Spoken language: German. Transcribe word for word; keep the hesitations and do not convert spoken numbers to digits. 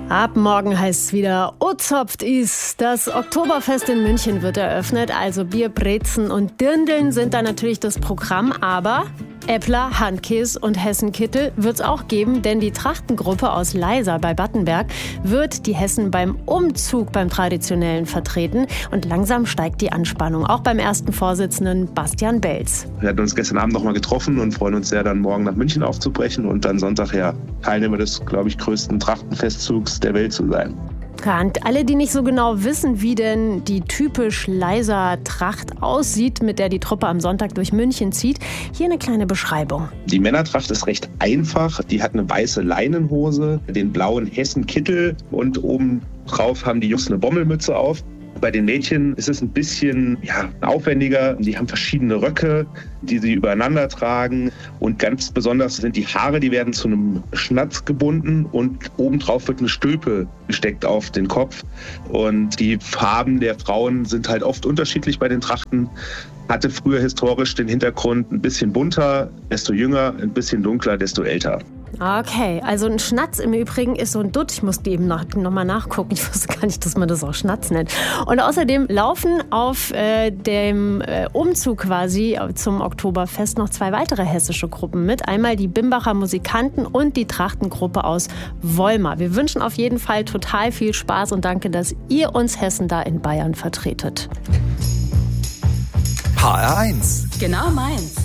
Ab morgen heißt es wieder Ozopft is. Das Oktoberfest in München wird eröffnet. Also Bier, Brezen und Dirndeln sind da natürlich das Programm. Aber Äppler, Handkäse und Hessenkittel wird es auch geben. Denn die Trachtengruppe aus Leisa bei Battenberg wird die Hessen beim Umzug beim Traditionellen vertreten. Und langsam steigt die Anspannung. Auch beim ersten Vorsitzenden Bastian Belz. Wir hatten uns gestern Abend noch mal getroffen und freuen uns sehr, dann morgen nach München aufzubrechen und dann Sonntag ja Teilnehmer des, glaube ich, größten Trachtenfestzugs der Welt zu sein. Und alle, die nicht so genau wissen, wie denn die typisch Leiser Tracht aussieht, mit der die Truppe am Sonntag durch München zieht, hier eine kleine Beschreibung. Die Männertracht ist recht einfach. Die hat eine weiße Leinenhose, den blauen Hessenkittel und oben drauf haben die Jungs eine Bommelmütze auf. Bei den Mädchen ist es ein bisschen ja, aufwendiger. Die haben verschiedene Röcke, die sie übereinander tragen. Und ganz besonders sind die Haare, die werden zu einem Schnatz gebunden und obendrauf wird eine Stülpe gesteckt auf den Kopf. Und die Farben der Frauen sind halt oft unterschiedlich bei den Trachten. Hatte früher historisch den Hintergrund ein bisschen bunter, desto jünger, ein bisschen dunkler, desto älter. Okay, also ein Schnatz im Übrigen ist so ein Dutt. Ich musste eben noch, noch mal nachgucken. Ich wusste gar nicht, dass man das auch Schnatz nennt. Und außerdem laufen auf äh, dem äh, Umzug quasi zum Oktoberfest noch zwei weitere hessische Gruppen mit. Einmal die Bimbacher Musikanten und die Trachtengruppe aus Wolmar. Wir wünschen auf jeden Fall total viel Spaß und danke, dass ihr uns Hessen da in Bayern vertretet. H R eins. Genau meins.